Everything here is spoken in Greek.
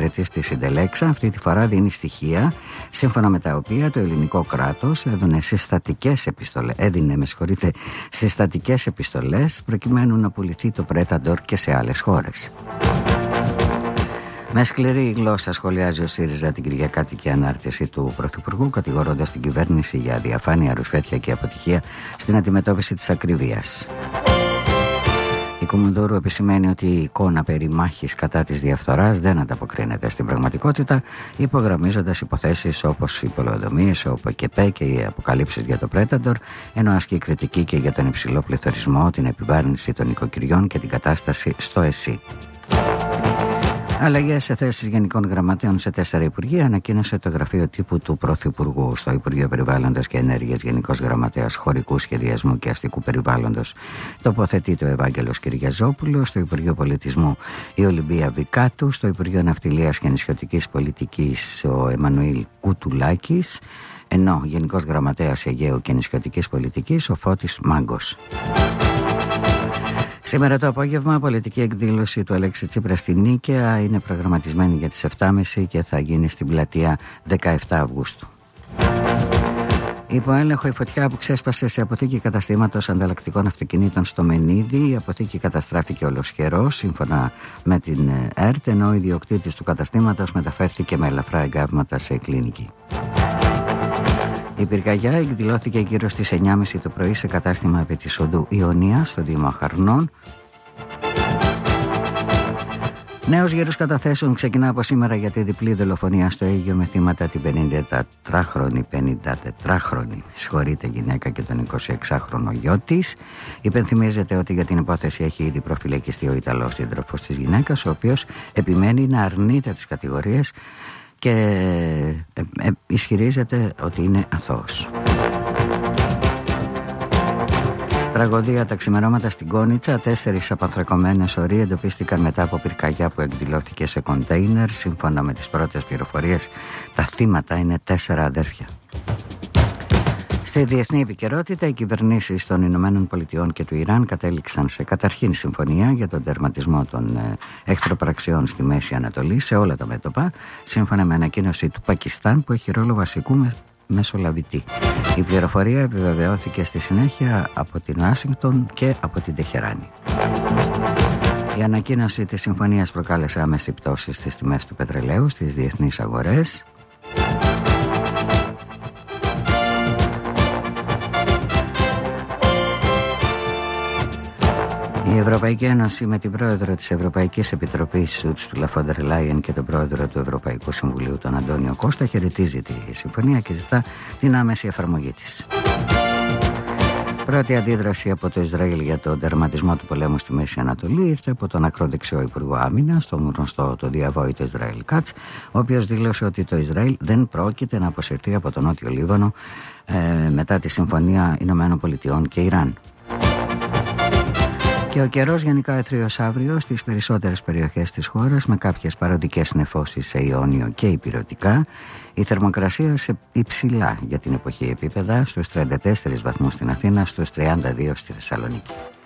μελέτης της Συντελέξα αυτή τη φορά δίνει στοιχεία σύμφωνα με τα οποία το ελληνικό κράτος έδινε συστατικές επιστολές προκειμένου να πουληθεί το Πρέταντορ και σε άλλες χώρες. Με σκληρή γλώσσα σχολιάζει ο ΣΥΡΙΖΑ την κυριακάτικη ανάρτηση του Πρωθυπουργού, κατηγορώντας την κυβέρνηση για αδιαφάνεια, ρουσφέτια και αποτυχία στην αντιμετώπιση της ακρίβειας. Η Κουμουντούρου επισημαίνει ότι η εικόνα περί μάχης κατά της διαφθοράς δεν ανταποκρίνεται στην πραγματικότητα, υπογραμμίζοντας υποθέσεις όπως οι πολεοδομίες, ο ΠΚΠ και οι αποκαλύψεις για το Πρέταντορ, ενώ ασκεί κριτική και για τον υψηλό πληθωρισμό, την επιβάρυνση των οικοκυριών και την κατάσταση στο ΕΣΥ. Αλλαγές σε θέσεις γενικών γραμματέων σε 4 υπουργεία ανακοίνωσε το γραφείο τύπου του Πρωθυπουργού. Στο Υπουργείο Περιβάλλοντος και Ενέργειας Γενικός Γραμματέας Χωρικού Σχεδιασμού και Αστικού Περιβάλλοντος τοποθετείται ο Ευάγγελος Κυριαζόπουλος. Στο Υπουργείο Πολιτισμού η Ολυμπία Βικάτου. Στο Υπουργείο Ναυτιλίας και Νησιωτικής Πολιτικής ο Εμμανουήλ Κουτουλάκης. Ενώ Γενικός Γραμματέας Αιγαίου και Νησιωτικής Πολιτικής ο Φώτης Μάγκος. Σήμερα το απόγευμα πολιτική εκδήλωση του Αλέξη Τσίπρα στη Νίκαια είναι προγραμματισμένη για τις 7.30 και θα γίνει στην πλατεία 17 Αυγούστου. Υπό έλεγχο η φωτιά που ξέσπασε σε αποθήκη καταστήματος ανταλλακτικών αυτοκινήτων στο Μενίδη. Η αποθήκη καταστράφηκε ολοσχερός σύμφωνα με την ΕΡΤ, ενώ ο ιδιοκτήτης του καταστήματος μεταφέρθηκε με ελαφρά εγκάβματα σε κλίνικη. Η πυρκαγιά εκδηλώθηκε γύρω στις 9.30 το πρωί σε κατάστημα επί της οδού Ιωνία στο Δήμο Αχαρνών. Νέος γύρος καταθέσεων ξεκινά από σήμερα για τη διπλή δολοφονία στο Αίγυο με θύματα την 54χρονη γυναίκα και τον 26χρονο γιο της. Υπενθυμίζεται ότι για την υπόθεση έχει ήδη προφυλακιστεί ο Ιταλός σύντροφος της γυναίκας, ο οποίος επιμένει να αρνείται τις κατηγορίες και ισχυρίζεται ότι είναι αθώος. Τραγωδία τα ξημερώματα στην Κόνιτσα. 4 απανθρακωμένες οροί εντοπίστηκαν μετά από πυρκαγιά που εκδηλώθηκε σε κοντέινερ. Σύμφωνα με τις πρώτες πληροφορίες, τα θύματα είναι 4 αδέρφια. Στη διεθνή επικαιρότητα, οι κυβερνήσεις των Ηνωμένων Πολιτειών και του Ιράν κατέληξαν σε καταρχήν συμφωνία για τον τερματισμό των εχθροπραξιών στη Μέση Ανατολή σε όλα τα μέτωπα, σύμφωνα με ανακοίνωση του Πακιστάν που έχει ρόλο βασικού μεσολαβητή. Η πληροφορία επιβεβαιώθηκε στη συνέχεια από την Ουάσιγκτον και από την Τεχεράνη. Η ανακοίνωση της συμφωνίας προκάλεσε άμεση πτώση στις τιμές του πετρελαίου στις διεθνείς αγορές. Η Ευρωπαϊκή Ένωση με την πρόεδρο της Ευρωπαϊκής Επιτροπής Ursula von der Leyen και τον πρόεδρο του Ευρωπαϊκού Συμβουλίου τον Αντώνιο Κώστα χαιρετίζει τη συμφωνία και ζητά την άμεση εφαρμογή της. Πρώτη αντίδραση από το Ισραήλ για τον τερματισμό του πολέμου στη Μέση Ανατολή ήρθε από τον ακροδεξιό Υπουργό Άμυνας, τον γνωστό το διαβόητο Ισραήλ Κάτς, ο οποίος δήλωσε ότι το Ισραήλ δεν πρόκειται να αποσυρθεί από τον Νότιο Λίβανο μετά τη συμφωνία Ηνωμένων Πολιτειών και Ιράν. Και ο καιρός γενικά αιθρίος αύριο στις περισσότερες περιοχές της χώρας με κάποιες παροντικές νεφώσεις σε Ιόνιο και Ηπειρωτικά. Η θερμοκρασία σε υψηλά για την εποχή επίπεδα στους 34 βαθμούς στην Αθήνα, στους 32 στη Θεσσαλονίκη.